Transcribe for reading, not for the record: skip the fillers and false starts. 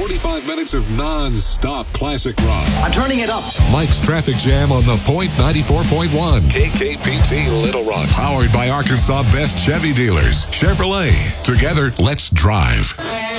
45 minutes of non-stop classic rock. I'm turning it up. Mike's Traffic Jam on the Point 94.1. KKPT Little Rock. Powered by Arkansas' best Chevy dealers. Chevrolet. Together, let's drive.